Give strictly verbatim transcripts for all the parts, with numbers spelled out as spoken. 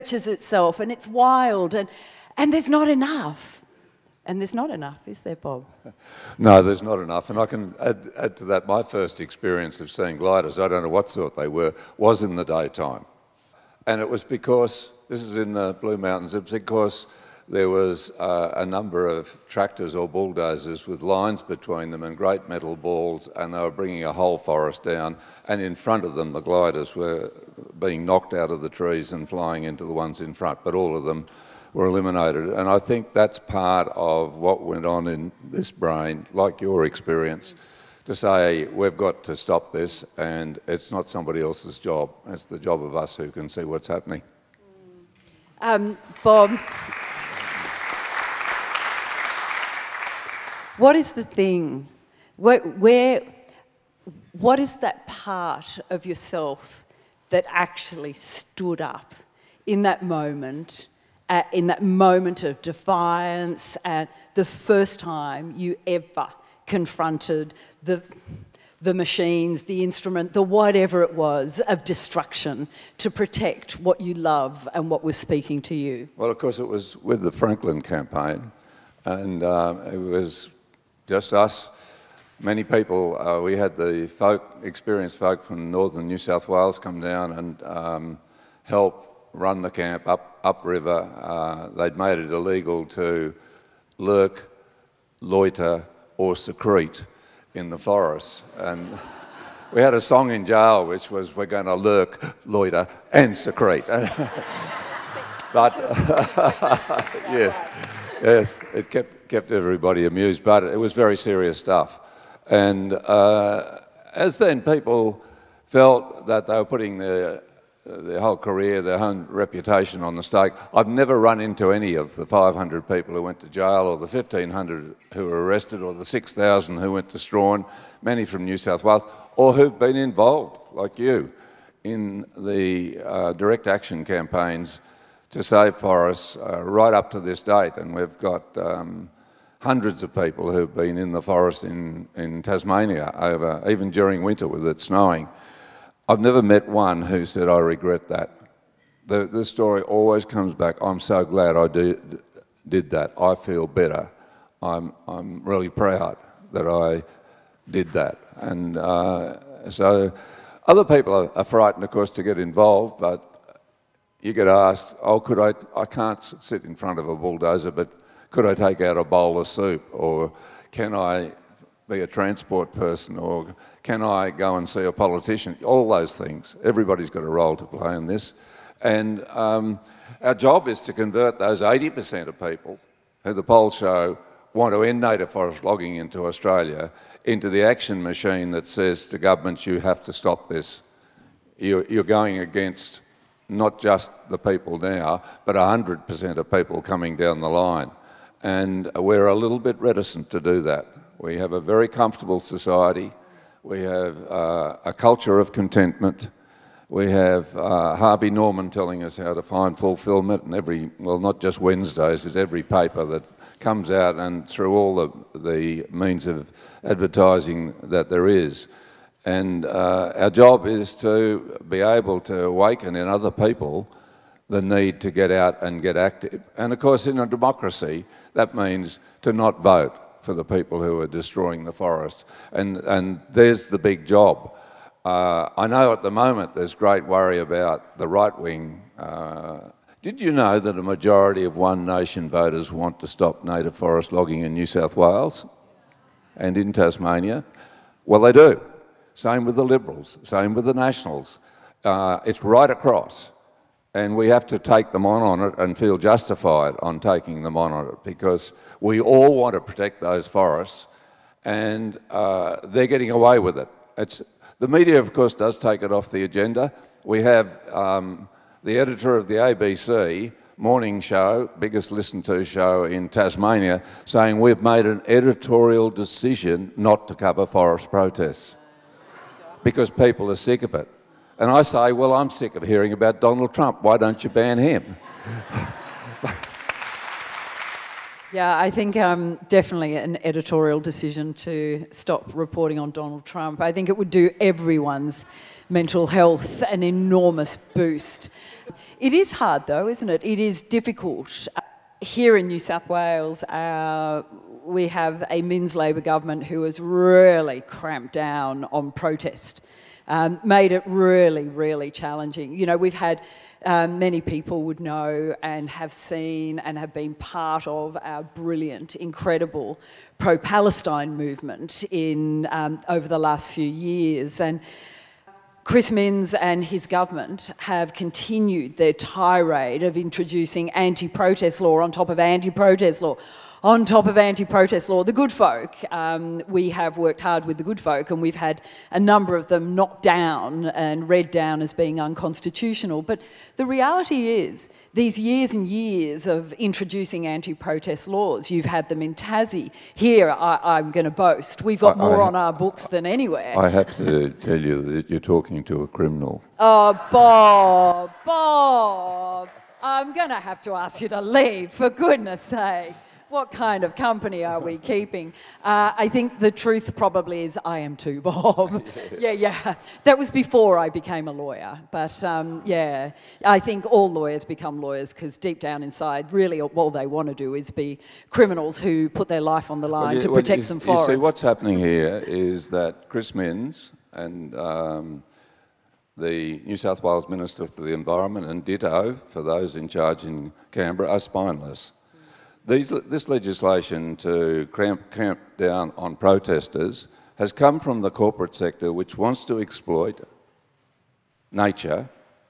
itself, and it's wild, and, and there's not enough. And there's not enough, is there, Bob? No, there's not enough. And I can add, add to that, my first experience of seeing gliders, I don't know what sort they were, was in the daytime. And it was because, this is in the Blue Mountains, it was because there was uh, a number of tractors or bulldozers with lines between them and great metal balls, and they were bringing a whole forest down, and in front of them the gliders were being knocked out of the trees and flying into the ones in front, but all of them were eliminated. And I think that's part of what went on in this brain, like your experience, to say we've got to stop this, and it's not somebody else's job, it's the job of us who can see what's happening. Um, Bob, what is the thing, where, where, what is that part of yourself that actually stood up in that moment, uh, in that moment of defiance, and uh, the first time you ever confronted the, the machines, the instrument, the whatever it was of destruction to protect what you love and what was speaking to you? Well, of course, it was with the Franklin campaign, and uh, it was just us. Many people, uh, we had the folk, experienced folk from northern New South Wales come down and um, help run the camp up, upriver. Uh, they'd made it illegal to lurk, loiter or secrete in the forest. And we had a song in jail which was, we're going to lurk, loiter and secrete. But yes, yes, it kept, kept everybody amused, but it was very serious stuff. And uh, as then people felt that they were putting their, their whole career, their own reputation on the stake, I've never run into any of the five hundred people who went to jail, or the fifteen hundred who were arrested, or the six thousand who went to Strahan, many from New South Wales, or who've been involved, like you, in the uh, direct action campaigns to save forests uh, right up to this date. And we've got um, hundreds of people who've been in the forest in, in Tasmania over, even during winter with it snowing. I've never met one who said, I regret that. The, the story always comes back, I'm so glad I do, did that. I feel better. I'm, I'm really proud that I did that. And uh, so other people are, are frightened, of course, to get involved, but you get asked, oh, could I, I can't sit in front of a bulldozer, but could I take out a bowl of soup? Or can I be a transport person? Or can I go and see a politician? All those things. Everybody's got a role to play in this. And um, our job is to convert those eighty percent of people who the polls show want to end native forest logging into Australia into the action machine that says to governments, you have to stop this. You're, you're going against not just the people now, but one hundred percent of people coming down the line. And we're a little bit reticent to do that. We have a very comfortable society. We have uh, a culture of contentment. We have uh, Harvey Norman telling us how to find fulfilment, and every, well, not just Wednesdays, it's every paper that comes out and through all the, the means of advertising that there is. And uh, our job is to be able to awaken in other people the need to get out and get active. And of course, in a democracy, that means to not vote for the people who are destroying the forest. And, and there's the big job. Uh, I know at the moment there's great worry about the right wing. Uh, did you know that a majority of One Nation voters want to stop native forest logging in New South Wales and in Tasmania? Well, they do. Same with the Liberals, same with the Nationals. Uh, it's right across. And we have to take them on on it and feel justified on taking them on on it, because we all want to protect those forests, and uh, they're getting away with it. It's, the media, of course, does take it off the agenda. We have um, the editor of the A B C morning show, biggest listened to show in Tasmania, saying we've made an editorial decision not to cover forest protests because people are sick of it. And I say, well, I'm sick of hearing about Donald Trump. Why don't you ban him? Yeah, I think um, definitely an editorial decision to stop reporting on Donald Trump. I think it would do everyone's mental health an enormous boost. It is hard though, isn't it? It is difficult. Uh, here in New South Wales, uh, we have a Minns Labor government who has really cramped down on protest, um, made it really, really challenging. You know, we've had um, many people would know and have seen and have been part of our brilliant, incredible pro-Palestine movement in um, over the last few years. And Chris Minns and his government have continued their tirade of introducing anti-protest law on top of anti-protest law, on top of anti-protest law. The good folk, um, we have worked hard with the good folk, and we've had a number of them knocked down and read down as being unconstitutional. But the reality is, these years and years of introducing anti-protest laws, you've had them in Tassie. Here, I, I'm going to boast, we've got I, more I, on our books than anywhere. I have to tell you that you're talking to a criminal. Oh, Bob, Bob, I'm going to have to ask you to leave, for goodness sake. What kind of company are we keeping? Uh, I think the truth probably is I am too, Bob. yeah, yeah. That was before I became a lawyer. But um, yeah, I think all lawyers become lawyers because deep down inside, really all they want to do is be criminals who put their life on the line well, you, to protect well, you, some forests. You see, what's happening here is that Chris Minns and um, the New South Wales Minister for the Environment, and ditto for those in charge in Canberra, are spineless. These, this legislation to cramp, cramp down on protesters has come from the corporate sector, which wants to exploit nature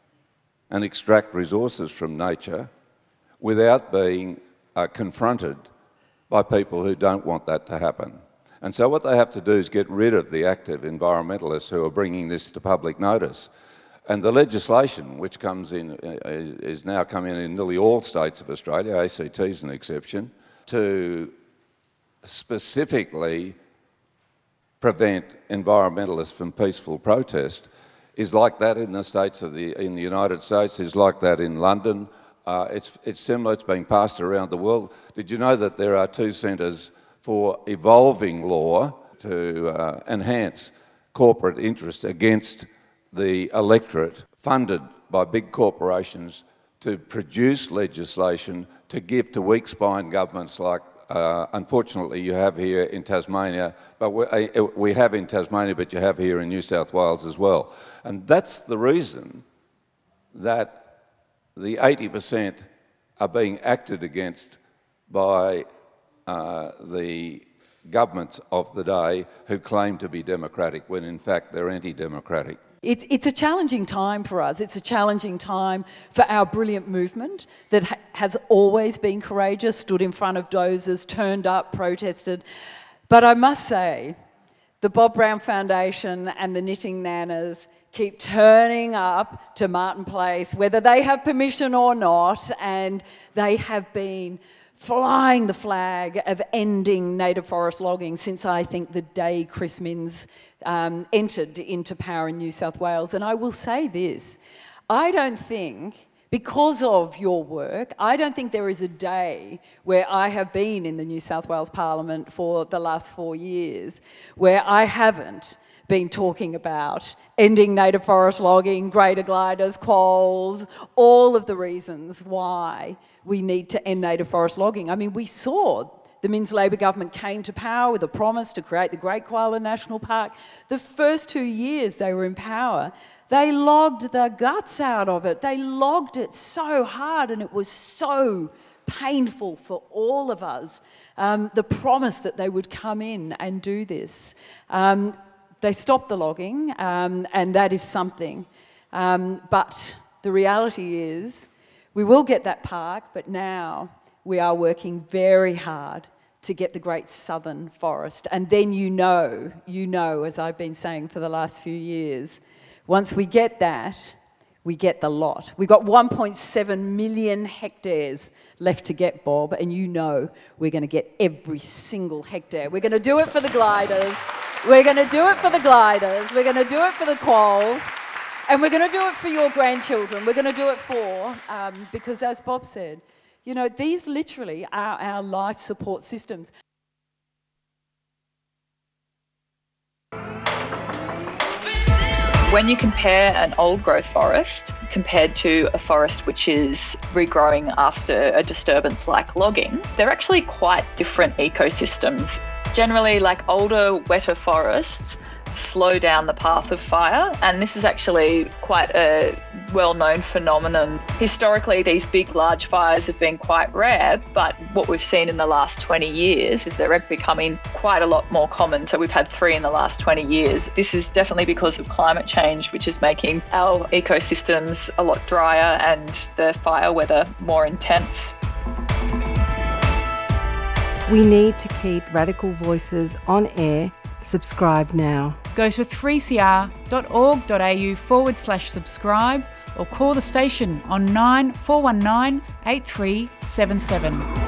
and extract resources from nature without being uh, confronted by people who don't want that to happen. And so what they have to do is get rid of the active environmentalists who are bringing this to public notice. And the legislation, which comes in, is now coming in in nearly all states of Australia, A C T is an exception, to specifically prevent environmentalists from peaceful protest, is like that in the states of the in the United States, is like that in London. Uh, it's it's similar. It's being passed around the world. Did you know that there are two centres for evolving law to uh, enhance corporate interest against the electorate, funded by big corporations to produce legislation to give to weak-spined governments like, uh, unfortunately, you have here in Tasmania, but we, uh, we have in Tasmania, but you have here in New South Wales as well. And that's the reason that the eighty percent are being acted against by uh, the governments of the day who claim to be democratic when in fact they're anti-democratic. It's, it's a challenging time for us. It's a challenging time for our brilliant movement that ha has always been courageous, stood in front of dozers, turned up, protested. But I must say, the Bob Brown Foundation and the Knitting Nanas keep turning up to Martin Place, whether they have permission or not, and they have been flying the flag of ending native forest logging since I think the day Chris Minns um, entered into power in New South Wales. And I will say this, I don't think, because of your work, I don't think there is a day where I have been in the New South Wales Parliament for the last four years where I haven't been talking about ending native forest logging, greater gliders, quolls, all of the reasons why we need to end native forest logging. I mean, we saw the Minns Labor government came to power with a promise to create the Great Koala National Park. The first two years they were in power, they logged the guts out of it. They logged it so hard, and it was so painful for all of us. Um, the promise that they would come in and do this. Um, They stopped the logging, um, and that is something. Um, but the reality is, we will get that park, but now we are working very hard to get the Great Southern Forest. And then you know, you know, as I've been saying for the last few years, once we get that, we get the lot. We've got one point seven million hectares left to get, Bob, and you know we're going to get every single hectare. We're going to do it for the gliders. We're going to do it for the gliders. We're going to do it for the quolls. And we're going to do it for your grandchildren. We're going to do it for, um, because as Bob said, you know, these literally are our life support systems. Brazil! When you compare an old growth forest compared to a forest which is regrowing after a disturbance like logging, they're actually quite different ecosystems. Generally, like older, wetter forests slow down the path of fire, and this is actually quite a well-known phenomenon. Historically, these big, large fires have been quite rare, but what we've seen in the last twenty years is they're becoming quite a lot more common. So we've had three in the last twenty years. This is definitely because of climate change, which is making our ecosystems a lot drier and the fire weather more intense. We need to keep Radical Voices on air. Subscribe now. Go to three c r dot org dot a u forward slash subscribe or call the station on nine four one nine eight three seven seven.